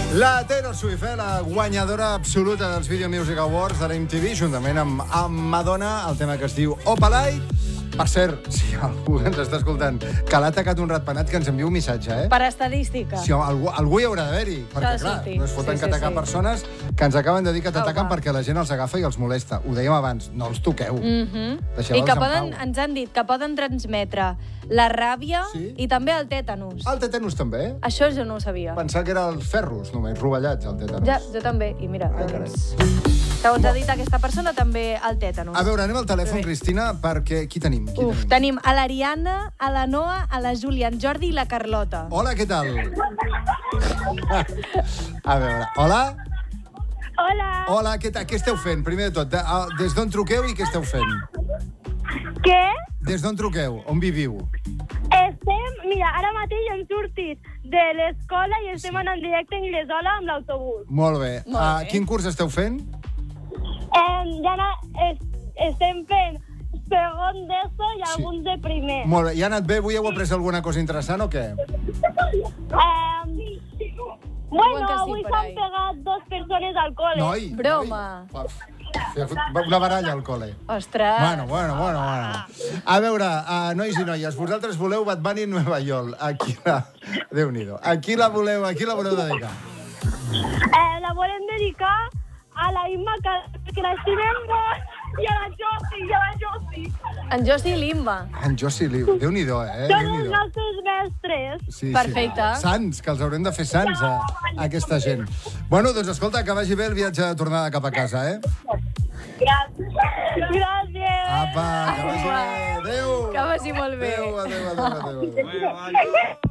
La Taylor Swift, la guanyadora absoluta dels Video Music Awards de la MTV, juntament amb Madonna, el tema que es diu Opalite. Per cert, si algú ens està escoltant que l'ha atacat un ratpenat, que ens envia un missatge, Per estadística. Si algú hi haurà d'haver-hi, perquè, clar, no es foten que atacar persones que ens acaben de dir que t'ataquen perquè la gent els agafa i els molesta. Ho dèiem abans, no els toqueu. I que ens han dit que poden transmetre la ràbia i també el tètanus. El tètanus també? Això jo no ho sabia. Pensava que era els ferros, només, rovellats, el tètanus. Ja, jo també. I mira, segons ha dit aquesta persona, també el tètanus. A veure, anem al telèfon, Cristina, perquè qui tenim? Tenim a l'Ariana, a la Noa, a la Júlia, en Jordi i la Carlota. Hola, què tal? A veure, hola? Hola. Hola, què esteu fent? Primer de tot, des d'on truqueu i què esteu fent? Què? Des d'on truqueu? On viviu? Mira, ara mateix hem sortit de l'escola i estem anant directe a Anglesola amb l'autobús. Molt bé. Quin curs esteu fent? Estem fent segon d'ESO i alguns de primer. Molt bé. I ha anat bé? Avui heu après alguna cosa interessant o què? Bueno, avui s'han pegat 2 persones al col·le. Noi! Broma. Una baralla al col·le. Ostres. Bueno. A veure, nois i noies, vosaltres voleu Bad Bunny en Nueva York. Déu-n'hi-do. A qui la voleu dedicar? La volem dedicar a la Imma, que l'estimem molt, i a la Josi. En Josi i l'Imma. En Josi i l'Imma. Déu-n'hi-do, Són els nostres mestres. Perfecte. Sants, que els haurem de fer sants, a aquesta gent. Bueno, doncs escolta, que vagi bé el viatge de tornada cap a casa, Gràcies. Apa, que vagi bé. Adéu. Que vagi molt bé. Adéu.